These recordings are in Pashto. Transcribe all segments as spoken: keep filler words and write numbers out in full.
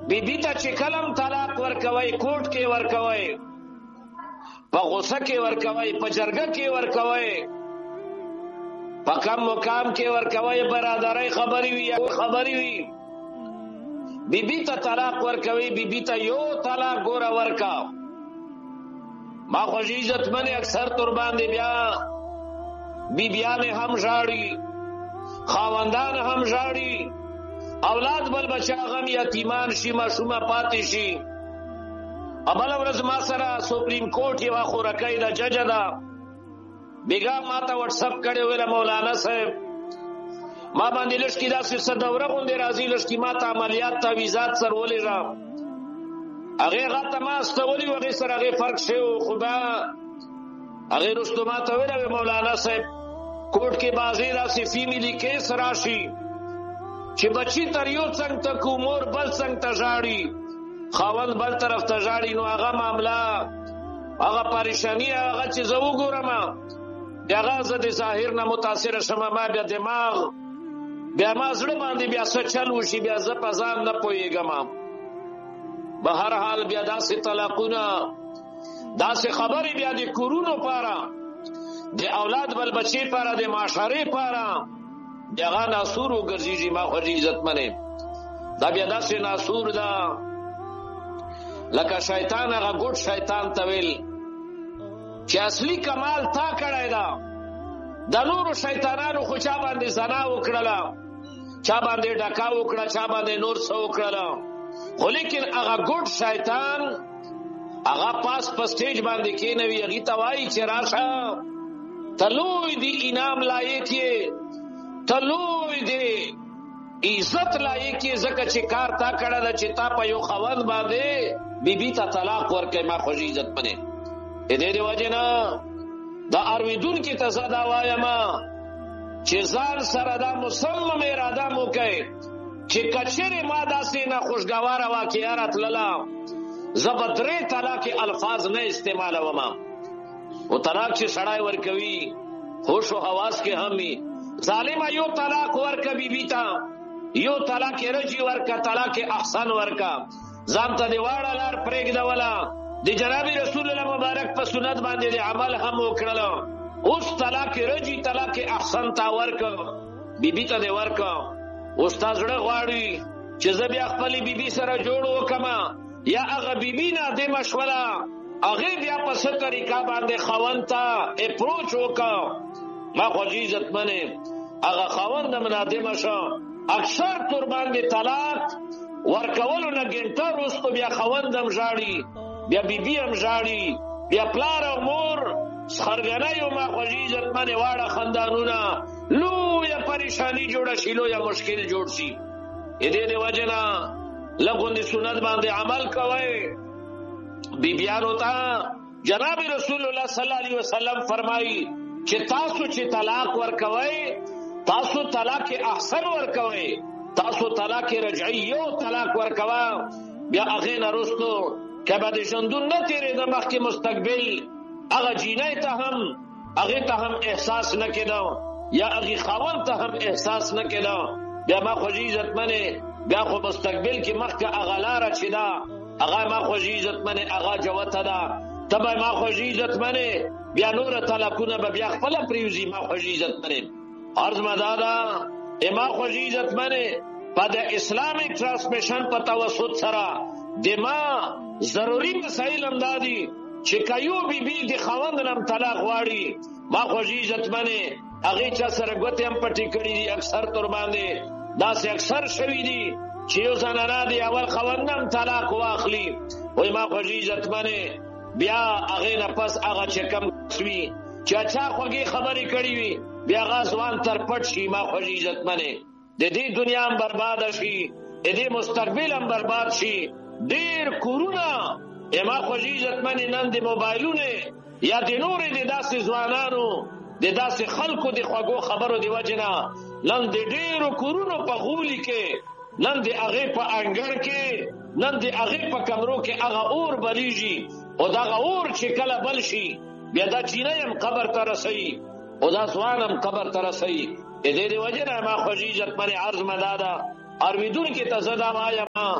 بی بی ته چې کلم طلاق ورکوي کوټ کې ورکوي، په غوسه کې ورکوي، په جرګه کې ورکوي، په کم مقام کې ورکوي، برادرۍ خبرې وي خبرې وي، بی بی ته طلاق ورکوي، بی بی ته یو طلاق ګوره ورکا. ما خوږ عزت منه اکثر تر باندې بیا بی بیانې هم ژاړي، خاوندان هم ژاړي، اولاد بل بچا غم یتیمان شي، ماشومه پاتې شي. ابل ورځ ما سره سپریم کورټ یو خورکې د جج دا بیګا ماته واتس اپ کړي ویل مولانا صاحب ما باندې لشکې داسې صدوره غونډه راځي، لشکې ماته عملیات تعویزات سرولې را هغه غته ما استولي وغه سره هغه فرق شي. خو با هغه رستو ماته ویل مولانا صاحب کوټ کې بازي داسې فیملی کیس راشي چې بچی تر یو څنګه ته کومور بل څنګه ته ژاړي، خاوند بل طرف ته ژاړي، نو هغه معاملہ هغه پریشانی هغه چې زه وګورم هغه زه د ظاهر نه متاثر شم، ما بیا دماغ بیا ما زړه باندې بیا څه چل وشي، بیا زه په ځان نه پوهېږم. به هر حال بیا داسې طلاقونه داسې خبرې بیا د کورونو پاره د اولاد بل بچی پاره د معاشرې پاره دغه ناسور وګرځي. ما خو عزت منه دا بیا داسې ناسور ده لکه شیطان هغه ګوټ شیطان ته ویل چې اصلي کمال تا کړی دا، د نورو شیطانانو خو چا باندې زنا وکړله، چا باندې ډکا وکړه، چا باندې نور څه وکړله، خو لیکن هغه ګوټ شیطان هغه پاس په سټیج باندې کېنوي، هغې ته وایي چې راشه ته لوی دی انعام لایق یې، ته لوی دی عزت لایق یې، ځکه چې کار تا کړی ده چې تا په یو خاوند باندې بی بی ته طلاق ورکوي. ما خوږ عزت منې د دې د وجې نه دا اورېدونکي ته زه دا وایم چې ځان سره دا مصمم اراده مو کوي چې کچېرې ما داسې ناخوشګواره واقعه راتلله زه به درې طلاقې الفاظ نه استعمالوم. او طلاق چې سړی ورکوي هوش و حواس کې هم وي، ظالمه یو طلاق ورکه بی بی ته، یو طلاق رجی ورکه، طلاق احسن ورکه، ځان ته دې واړه لار پرېږدوله، د جناب رسول الله مبارک په سنت باندې د عمل هم وکړله. اوس طلاق رجی طلاق احسن تا ورکه بی بی ته دې ورکه. اوس تا زړه غواړي چې زه بیا خپلې بی بی سره جوړ وکړم، یا هغه بی بی نه دې مشوله هغې بیا په څه طریقه باندې خاوند ته اپروچ وکړه. ما خوږ عزت منې هغه خاوند هم نادمه شه. اکثر تر باندې طلاق ورکولو نه ګنټه وروسته بیا خاوند هم ژاړي، بیا بی بی هم ژاړي، بیا پلار او مور سخرګنیو. ما خوږ عزت منې واړه خاندانونه لویه پریشاني جوړه شي، لویه مشکل جوړ شي. د دې د وجې نه لږ غوندې سنت باندې عمل کوئ. بیبیانو ته جناب رسول الله صلی الله علیه وسلم فرمایي چې تاسو چې طلاق ورکوئ تاسو طلاق احسن ورکوئ، تاسو طلاق رجعي یو طلاق ورکوه، بیا هغې نه وروستو که به د ژوندون نه تېرېده مخکې مستقبل هغه جینۍ ته هم هغې ته هم احساس نه کېده، یا هغې خاوند ته هم احساس نه کېده، بیا ما خوږ عزت منې بیا خو مستقبل کې مخکې هغه لاره چې ده هغه ما خوږ عزت منې هغه جوته ده، ته به ما خوږ عزت منې بیا نوره طلاقونه به بیا خپله پرېوځي. ما خوږ عزت منې عرض مه دا ده ما خوږ عزت منې په د اسلامیک ټرانسمیشن په توسط سره د ما ضروري مسایل هم دا دي چې که یو بی بی د خاوند نه هم طلاق غواړي، ما خوږ عزت منې هغې چا سره ګوتې هم پټې کړي دي، اکثر تر باندې داسې اکثر شوي دي چې یو زنانه د اول خاوند نه هم طلاق واخلي. وایي ما خوږ عزت منې بیا هغې نه پس هغه چې کم وي چې چا خوږې خبرې کړي وي بیا هغه ځوان تر پټ شي. ما خوږ عزت منې د دې دنیا هم برباده شي، د دې مستقبل هم برباد شي. ډېر کورونه ما خوږ عزت منې نن د موبایلونه یا د نورې د داسې ځوانانو د داسې خلکو د خوږو خبرو د وجې نه نن د ډېرو کورونو په غولي کې، نن د هغې په انګړ کې، نن د هغې په کمرو کې هغه اور بلیږي، او دغه اور چې کله بل شي بیا دا چینی هم قبر ته رسوي او دا ځوان هم قبر ته رسوي. د دې د وجې نه ما خوږ عزت منې عرض مه دا ده اورېدونکي ته زه دا وایم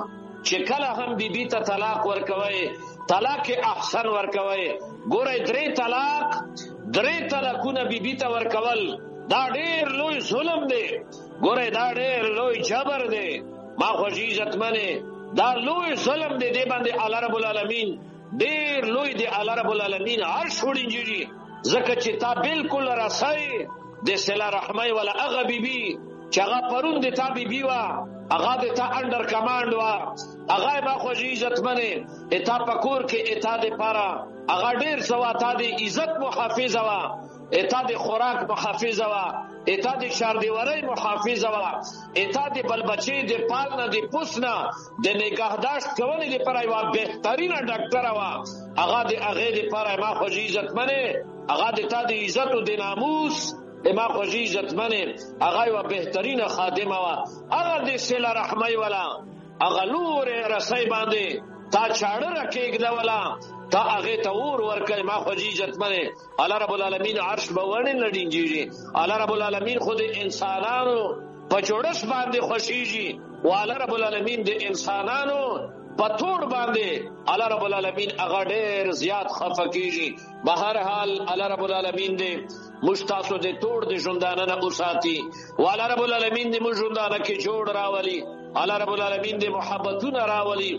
چې کله هم بیبي ته طلاق ورکوي طلاق احسن ورکوي. ګوره درې طلاق درې طلاقونه بیبي ته ورکول دا ډیر لوی ظلم دی. ګوره دا ډیر لوی جبر دی. ما خوږی عزتمنه دا لوی ظلم دی. دی باندې الله رب العالمین ډیر لوی دی. الله رب العالمین عرش وړي ځکه چې تا بالکل رسای د صله رحمي ولا هغه بیبي چې هغه پرون د تا بیبي وا هغه د تا انډر کمانډ وا هغه ما خوږی عزتمنه اتا پکور کې اتا د پاره هغه ډیر سوا تا د عزت محافظ وا اتا د خوراک محافظ وا اتا د شار دیواری محافظ وا اتا د بلبچي د پالنه د پوسنه د نگهداشت کولو لپاره یو بهترینه ډاکټر وا هغه د هغه لپاره ما خوږی عزتمنه هغه د تا د عزت او د ناموس ما خوږی عزتمنه هغه یو بهترینه خادمه وا هغه د صله رحمي ولا هغه لور رسای باندې تا چاړه راکېګدا ولا تا هغه ته ور ورکړ. ما خوږی عزتمنه الله رب العالمین عرش باندې لړینږي. الله رب العالمین خود انسانانو په جوړش باندې خوشیږي او الله رب العالمین د انسانانو په توړ باندې الله رب العالمین هغه ډېر زیات خفه کیږي. بهر حال الله رب العالمین دې مشتاسو دې توړ دې ژوندانه نه اوساتي او الله رب العالمین دې موږ ژوندانه کې جوړ راولي. الله رب العالمین دې محبتونه راولي.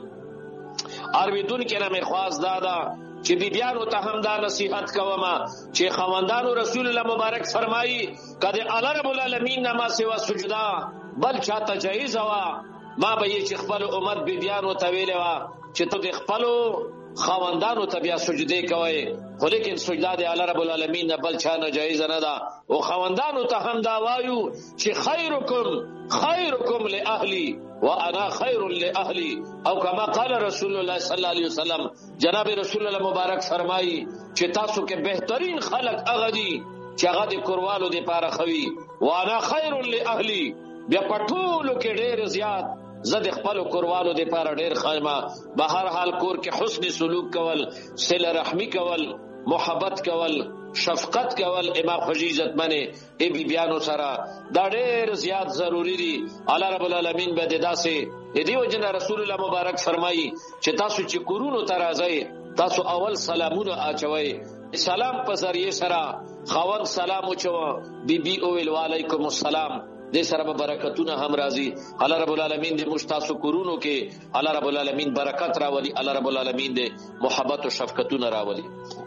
ارویدون کې نه مخواز دادا چې بیبیانو ته هم دا نصیحت کوما چې خوندانو رسول الله مبارک فرمایي کله الله رب العالمین نه ما سوا سجدا بل چاته جایز وا ما به چې خپل امت بیبیانو ته ویلې وا چې ته د خپل خوندانو ته بیا سجدي کوي خو لیکن سجدا د الله رب العالمین نه بل چا نه جایز نه ده. او خوندانو ته هم دا وایو چې خیرکم خیرکم لاهلی وانا خیر لاهلی او کما قال رسول الله صلی الله علیه وسلم. جناب رسول الله مبارک فرمایي چې تاسو کې بهترین خلق هغه دي چې هغه د کوروالو د پاره خوي. وانا خیر لاهلی بیا پټولو کې ډېر زیات زد خپل کوروالو د پاره ډېر خایمه. بهر حال کور کې حسن سلوک کول صله رحمی کول محبت کول شفقت کول امام خوږی عزتمنه ای بی بیانو سره دا ډېر زیات ضروری دي. الله رب العالمین به داسې دیو جن رسول الله مبارک فرمایي چې تاسو چې کورونو ته راځئ تاسو اول سلامونه اچوي. سلام په ذریعہ سره خاوند سلام وچو بی بی او علیکم السلام دې سره به برکتونه هم راځي. الله رب العالمین دې مشتاسو کورونو کې الله رب العالمین برکت راولي. الله رب العالمین دې محبت او شفقتونه راولي.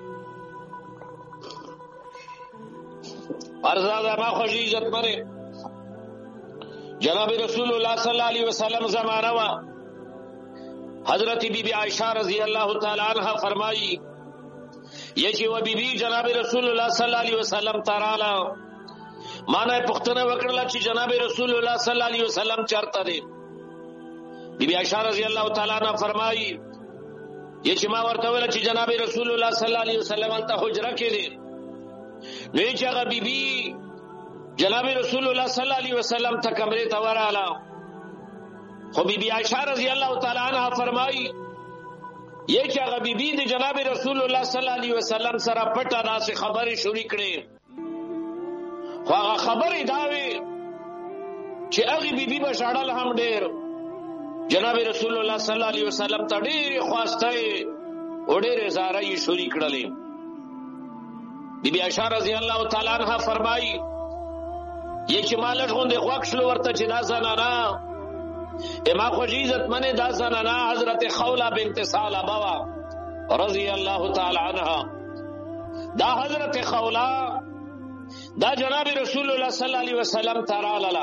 ارزاده ما خوږی عزتمنه جناب رسول الله صلی الله علیه وسلم زمانہ وا حضرت بی بی عائشہ رضی اللہ تعالی عنہ فرمائی یہ چې و بی بی جناب رسول الله صلی الله علیه وسلم تعالی معنی پختنه وکړه چې جناب رسول الله صلی الله علیه وسلم چرته دي. بی بی عائشہ رضی اللہ تعالی عنہ فرمائی یہ چې ما ورته ویل چې جناب رسول الله صلی الله علیه وسلم ته حجره کې دي نو چې هغه بی بی جناب رسول الله صلی الله علیه وسلم ته کمرې ته وراله. خو بی بی عائشہ رضی اللہ تعالی عنہ فرمائی یہ چې هغه بی بی د جناب رسول الله صلی الله علیه وسلم سره پټه داسې خبرې شروع کړې. خو هغه خبرې دا وې چې هغه بی بی بشاړل هم ډېر جناب رسول الله صلی الله علیه وسلم ته ډېر خواسته او ډېر زارای شروع کړلې. بی بی عائشہ رضی اللہ تعالی عنہ فرمائی یہ چې مالک غوندې خوښ شلو ورته چې دا زنانا امام خوږی عزتمنه دا زنانا حضرت خوله بنت ثعلبه رضی اللہ تعالی عنہ دا حضرت خوله دا جناب رسول الله صلی الله علیه وسلم تعالی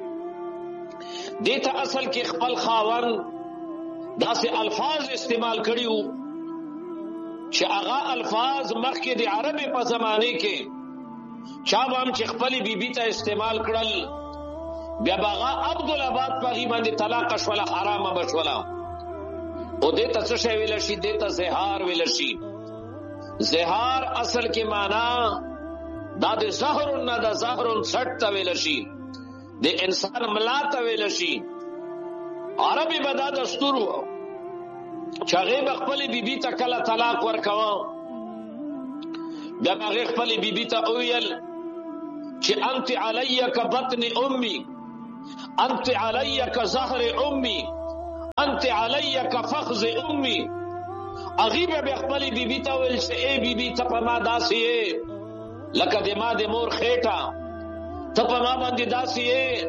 دیتا اصل کې خپل خاون دا سه الفاظ استعمال کړیو چې هغه الفاظ مخکې د عربی په زمانه کې چا هم چې خپل بیبي ته استعمال کړل بیا باغه عبد الاباد په باندې طلاق شولا حرام بشولا او دې ته څه ویل شي دې ته زهار ویل شي. زهار اصل کې معنا دا د زهر نه د زهر سټ ته ویل شي د انسان ملا ته ویل شي. عربی بدا دستور چاغه بخپل بیبي ته کله طلاق ورکاو بیا هغه خپل بیبي ته ویل چې انت علی کبطن امي انت علی کظهر امي انت علی کفخذ امی. اغیب بیا خپل بی بی ته ویل چې ای بی بی ته په ما داسې یې لکه د ما د مور خېټه، ته په ما باندې داسې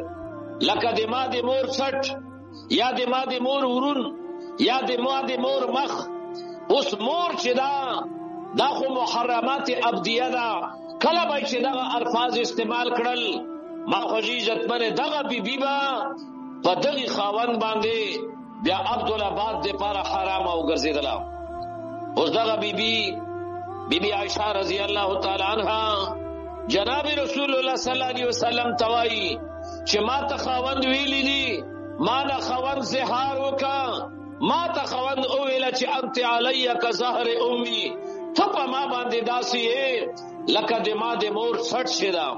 یې لکه د ما د مور څټ، یا د ما د مور ورون، یا د ما د مور مخ. اوس مور چې دا دا خو محرمات ابدیه ده، کله به چې دغه الفاظ استعمال کړل ما خوږی عزتمن دغه بی بی با په دغه خاوند باندې بیا عبدالآباد د پاره حرام او ګرځیدله. اوس دغه بی بی بی بی عائشہ رضی الله تعالی عنها جناب رسول الله صلی الله علیه وسلم توای چې ما ته خاوند ویلی دي، ما نه خاوند زهار وکا، ما ته خاوند او ویل چې انت علی کظهر امی، ته په ما باندې داسې یې لکه د ما د مور څټ شدا.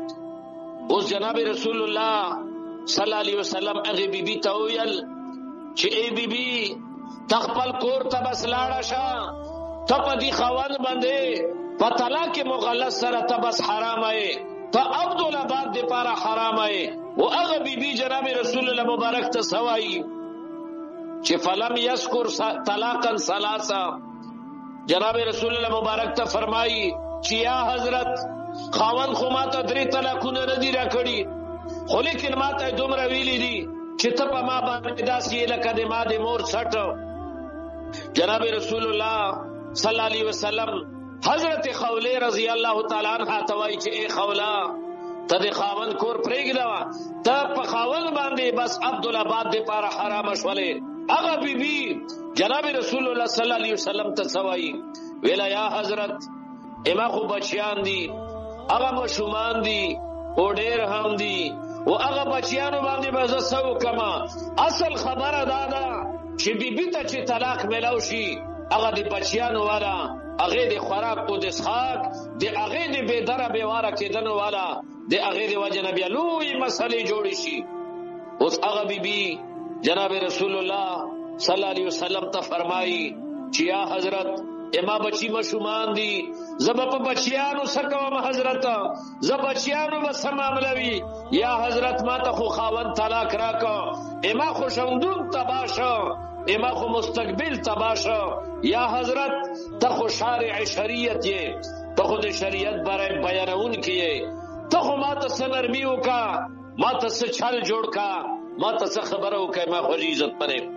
اوس جناب رسول الله صلی الله علیه وسلم هغه بی بی ته ویل چې ای بی بی تخپل کور ته بس لاړه شه، ته په دې خاوند باندې په طلاق مغلظ سره ته بس حرام یې، ته عبدالآباد د پاره حرام یې. او هغه بی بی جناب رسول الله مبارک ته سوای چې فلم یذکر طلاقا ثلاثه. جناب رسول الله مبارک ته فرمایي چې یا حضرت خاوند خو ماته درې طلاقونه نه دي راکړي، خو لیکن ماته دومره ویلي دي چې ته په ما باندې داسې لکه د ما د مور څټ. جناب رسول الله صلی الله علیه وسلم حضرت خوله رضی الله تعالی عنها توای چې ای خوله ته د خاوند کور پرېږده، ته په خاوند باندې بس عبدالآباد د پاره حرام شولې. هغه بی بی جناب رسول الله صلی الله علیه وسلم ته سوای ویلا یا حضرت اما خو بچیان دي، هغه مشومان دي او ډېر هم دي، او هغه بچیانو باندې به زه سو کما. اصل خبره دا ده چې بی بی ته چې طلاق ملاو شي هغه د بچیانو والا، هغه د خوراک او د اسحاق د هغه د بے دره بے واره کېدنو والا، د هغه د وجه نه بیا لوی مسلې جوړې شي. اوس هغه بی بی جناب رسول الله صلی الله علیه وسلم ته فرمایي چې یا حضرت اما بچی مشومان دي، زب په بچیانو سکوم حضرت، زب بچیانو بس معاملوي. یا حضرت ما ته خو خاوند طلاق راکا، اما خو شوندون تباشا، اما خو مستقبل تباشا. یا حضرت ته خو شارع شریعت یې، ته خو د شریعت برای بیانون کیې، ته خو ما ته سنرمی وکا، ما ته څه چل جوړ کا، ما ته څه خبره وکړه. ما خو عزت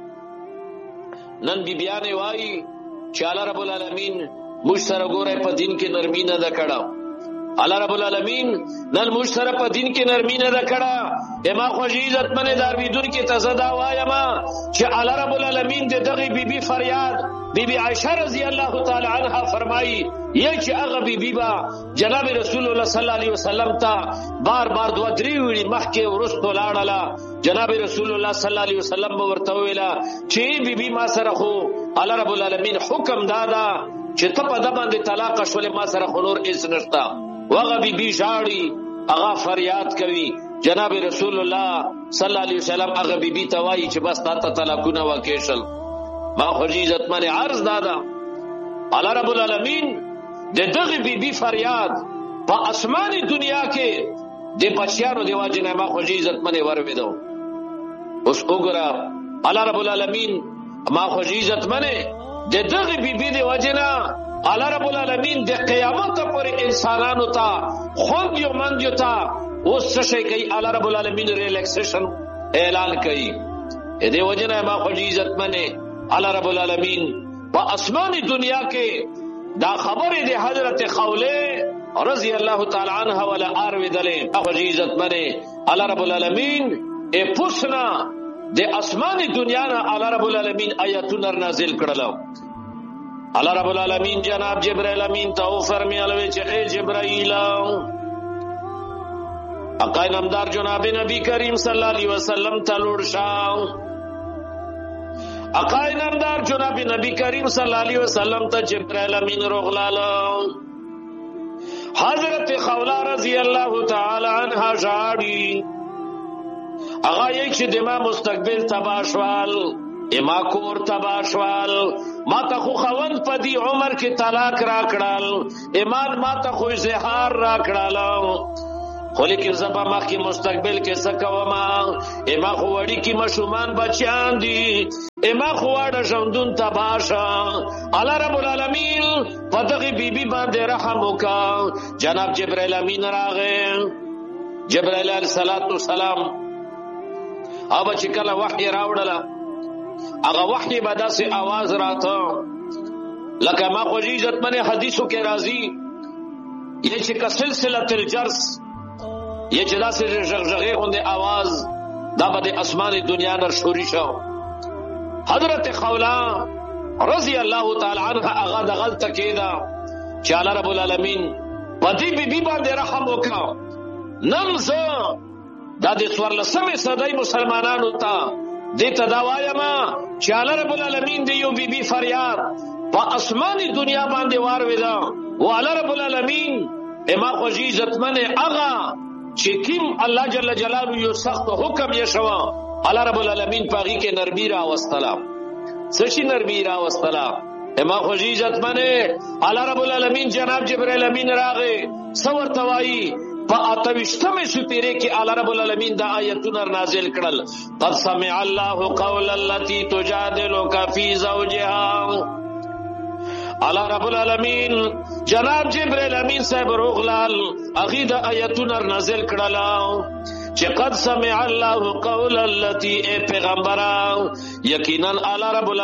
پنه نن بی بیانې وایي چې الله رب العالمین موږ سره ګوره په دین کې نرمی نه ده کړه، الله رب العالمین نن موږ سره په دین کې نرمی نه ده کړه. اما خو عزت منه دارویدون کې تزدا وایم چې الله رب العالمین د دغه بی بی فریاد بی بی عائشہ رضی الله تعالی عنها فرمایي یی چې هغه بی بی با جناب رسول الله صلی الله علیه وسلم ته بار بار دوه درې ویلي مخکې ورستو لاړه. جناب رسول الله صلی الله علیه وسلم ورته ویلا چې بی بی ما سره خو الله رب العالمین حکم دادا چې ته په د باندې طلاق شولې، ما سره خو نور هیڅ نشته. وغه بی بی ژاړي، هغه فریاد کوي. جناب رسول الله صلی الله علیه وسلم هغه بی بی ته وایي چې بس تا ته طلاقونه وکړل. ما خو عزت منه عرض دادا الله رب العالمین د دغه بی بی فریاد په اسماني دنیا کې د بچیانو دی واجنه ما خو عزت منه ورودو. اوس وګوره الله رب العالمین ما خو عزت منه د دغه بی بی دی واجنه الله رب العالمین د قیامت پر انسانانو ته خوند یو من یو تا اوس څه کوي. الله رب العالمین ریلیکسیشن اعلان کوي. دې وجنه ما خو عزت منه الله رب العالمین په اسماني دنیا کې دا خبره د حضرت خوله رضی الله تعالی عنها ولا ارویدلې او عزت منه الله رب العالمین ای پوسنا د اسماني دنیا نه الله رب العالمین آیاتونه نازل کړل. الله رب العالمین جناب جبرائیل امین ته فرمایله چې اے جبرائیل اقای نامدار جناب نبی کریم صلی الله علیه وسلم ته لور شاو. اقای نامدار جناب نبی کریم صلی الله علیه وسلم ته جبرائیل امین روغلاله. حضرت خوله رضی الله تعالی عنها جاړي، هغه یک چې دما مستقبل تباشوال اما کور تباشوال، ما ته خو خوند په دی عمر کې طلاق را کړل، ایمان ما ته خو زهار را کړل. خو لیکن زبا مخی مستقبل کے سکوما اما خوڑی کی مشومان بچیان دی اما خوڑا شمدون تباشا اللہ رب العالمین پتغی بی بی باندے رحمو کا جناب جبرائیل امین راغے جبرائیل علیہ السلام اب چکل وحی راوڑلا اگا وحی بدا سے آواز راتا لکہ ما خوجیزت من حدیثو کے رازی یہ چکا سلسلت الجرس یہ چدا سے جغجغے ہوندے آواز دا بد اسمان دنیا نر شوری شو حضرت خولا رضی اللہ تعالی عنہ اغا دغل تکیدا چالا رب العالمین پتی بی بی باندے رحم وکا نمز دا دی سورلسم صدای مسلمانانو تا دی تداوایا ما چالا رب العالمین دیو بی بی فریاد پا اسمان دنیا باندے وارویدا والا رب العالمین اما خوشی عزتمن اغا چکیم اللہ جل جلالو یو سخت حکم یشوا اللہ رب العالمین پاگی کے نرمی را وستلا سشی نرمی را وستلا اما خوشی عزتمن اللہ رب العالمین جناب جبرائیل امین راغے سور توائی پا اتوشتم سپیرے کی اللہ رب العالمین دا آیتون نازل کرل قد سمع اللہ قول اللتی تجادلک فی زوجها اللہ رب العالمین جناب جبرائیل امین صاحب روغلال اغید آیتون نازل کرلا چه قد سمع اللہ قول اللتی اے پیغمبران یقیناً اللہ رب العالمین